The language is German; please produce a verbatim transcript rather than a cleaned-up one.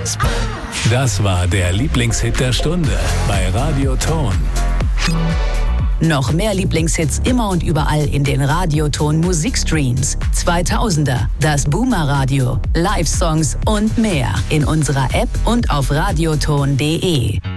Das war der Lieblingshit der Stunde bei Radio Ton. Noch mehr Lieblingshits immer und überall in den Radioton Musikstreams. zweitausender, das Boomer Radio, Live-Songs und mehr in unserer App und auf radioton punkt de.